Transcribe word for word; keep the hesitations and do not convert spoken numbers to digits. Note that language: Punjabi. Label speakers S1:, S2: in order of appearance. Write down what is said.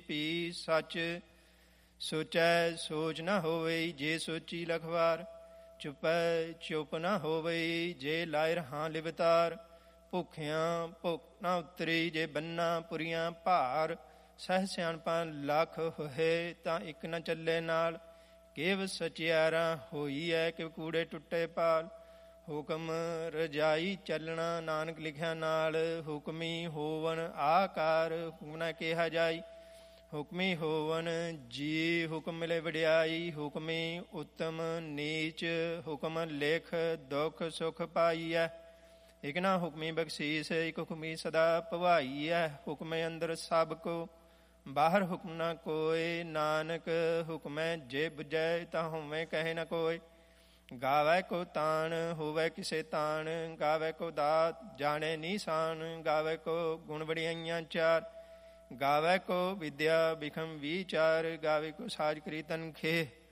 S1: ਪੀ ਸੱਚ। ਸੋਚੈ ਸੋਚ ਨਾ ਹੋਵੇ ਜੇ ਸੋਚੀ ਲਖਵਾਰ। ਚੁਪੈ ਚੁੱਪ ਨਾ ਹੋਵੇ ਜੇ ਲਾਇ ਰਹਾਂ ਲਿਵਤਾਰ। ਭੁੱਖਿਆਂ ਭੁੱਖ ਨਾ ਉਤਰੀ ਜੇ ਬੰਨਾ ਪੁਰੀਆਂ ਭਾਰ। ਸਹਿ ਸਿਆਣਪਾਂ ਲੱਖ ਹੋਏ ਤਾਂ ਇੱਕ ਨਾ ਚੱਲੇ ਨਾਲ। ਕਿਵ ਸਚਿਆਰਾ ਹੋਈ ਹੈ ਕਿਵ ਕੂੜੇ ਟੁੱਟੇ ਪਾਲ। ਹੁਕਮ ਰਜਾਈ ਚੱਲਣਾ ਨਾਨਕ ਲਿਖਿਆ ਨਾਲ। ਹੁਕਮੀ ਹੋਵਨ ਆਕਾਰ ਹੁਕਮ ਨਾ ਕਿਹਾ ਜਾਈ। ਹੁਕਮੀ ਹੋਵਨ ਜੀ ਹੁਕਮ ਮਿਲੇ ਵਡਿਆਈ। ਹੁਕਮੀ ਉੱਤਮ ਨੀਚ ਹੁਕਮ ਲਿਖ ਦੁੱਖ ਸੁਖ ਪਾਈਐ। ਇਕ ਨਾ ਹੁਕਮੀ ਬਖਸ਼ੀਸ ਇਕ ਹੁਕਮੀ ਸਦਾ ਭਵਾਈਐ। ਹੁਕਮੇ ਅੰਦਰ ਸਭ ਕੋ ਬਾਹਰ ਹੁਕਮ ਨਾ ਕੋਇ। ਨਾਨਕ ਹੁਕਮੈ ਜੇ ਬੁਝੈ ਤਾਂ ਹੋਵੇਂ ਕਹੇ ਨਾ ਕੋਇ। ਗਾਵੈ ਕੋ ਤਾਣ ਹੋਵੈ ਕਿਸੇ ਤਾਣ। ਗਾਵੈ ਕੋ ਦਾਤ ਜਾਣੇ ਨੀਸਾਨ। ਗਾਵੈ ਕੋ ਗੁਣ ਵਡਿਆਈਆਂ ਚਾਰ। ਗਾਵੈ ਕੋ ਵਿਦਿਆ ਬਿਖਮ ਵਿਚਾਰ। ਗਾਵੇ ਕੋ ਸਾਜ ਕਰੀ ਤਨਖੇ।